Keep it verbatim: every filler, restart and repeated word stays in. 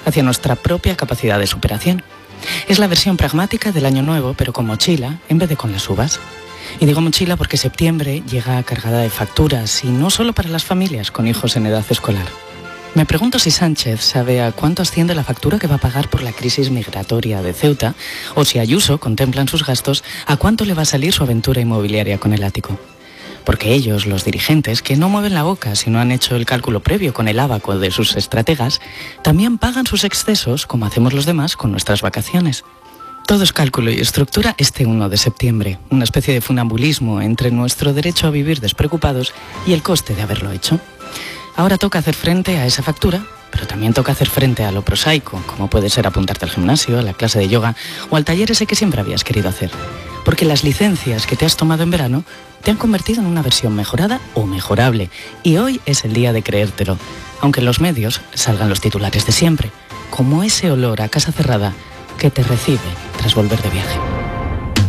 hacia nuestra propia capacidad de superación. Es la versión pragmática del año nuevo, pero con mochila en vez de con las uvas. Y digo mochila porque septiembre llega cargada de facturas, y no solo para las familias con hijos en edad escolar. Me pregunto si Sánchez sabe a cuánto asciende la factura que va a pagar por la crisis migratoria de Ceuta, o si Ayuso contempla en sus gastos a cuánto le va a salir su aventura inmobiliaria con el ático. Porque ellos, los dirigentes, que no mueven la boca si no han hecho el cálculo previo con el ábaco de sus estrategas, también pagan sus excesos como hacemos los demás con nuestras vacaciones. Todo es cálculo y estructura este uno de septiembre, una especie de funambulismo entre nuestro derecho a vivir despreocupados y el coste de haberlo hecho. Ahora toca hacer frente a esa factura, pero también toca hacer frente a lo prosaico, como puede ser apuntarte al gimnasio, a la clase de yoga o al taller ese que siempre habías querido hacer. Porque las licencias que te has tomado en verano te han convertido en una versión mejorada o mejorable, y hoy es el día de creértelo, aunque en los medios salgan los titulares de siempre, como ese olor a casa cerrada que te recibe tras volver de viaje.